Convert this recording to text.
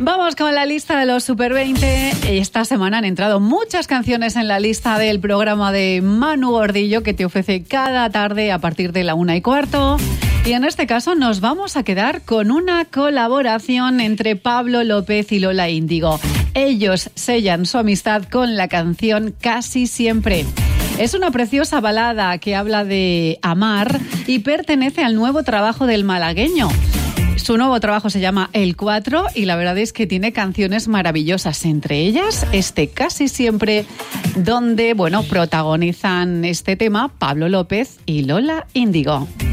Vamos con la lista de los Super 20. Esta semana han entrado muchas canciones en la lista del programa de Manu Gordillo que te ofrece cada tarde a partir de la 1:15. Y en este caso nos vamos a quedar con una colaboración entre Pablo López y Lola Índigo. Ellos sellan su amistad con la canción Casi Siempre. Es una preciosa balada que habla de amar y pertenece al nuevo trabajo del malagueño. Su nuevo trabajo se llama El 4 y la verdad es que tiene canciones maravillosas, entre ellas este Casi Siempre, donde protagonizan este tema Pablo López y Lola Índigo.